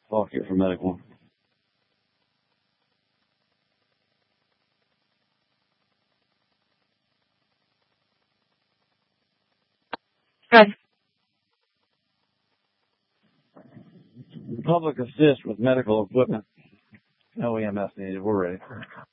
Talk here for medical. Good. Public assist with medical equipment. No EMS needed. We're ready.